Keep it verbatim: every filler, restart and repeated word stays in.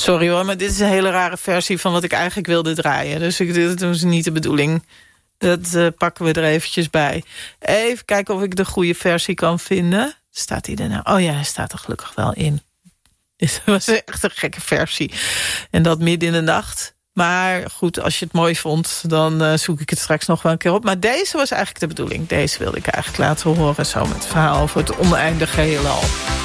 Sorry hoor, maar dit is een hele rare versie van wat ik eigenlijk wilde draaien. Dus ik, dit is niet de bedoeling. Dat uh, pakken we er eventjes bij. Even kijken of ik de goede versie kan vinden. Staat hij er nou? Oh ja, hij staat er gelukkig wel in. Dit was echt een gekke versie. En dat midden in de nacht. Maar goed, als je het mooi vond, dan uh, zoek ik het straks nog wel een keer op. Maar deze was eigenlijk de bedoeling. Deze wilde ik eigenlijk laten horen. Zo met het verhaal over het oneindige heelal.